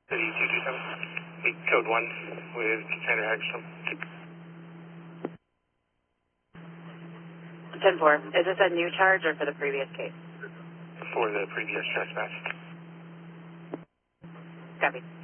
3227. Code 1 with Cassandra Hagstrom. 10-4. Is this a new charge or for the previous case? For the previous trespass. Copy.